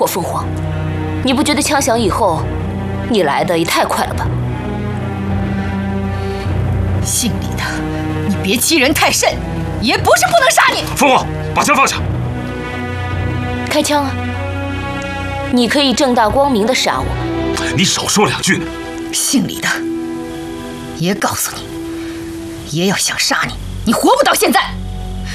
火凤凰，你不觉得枪响以后，你来的也太快了吧？ 姓李的，你别欺人太甚，也不是不能杀你。 凤凰，把枪放下。 开枪啊！你可以正大光明的杀我。 你少说两句。 姓李的，爷告诉你，爷要想杀你，你活不到现在。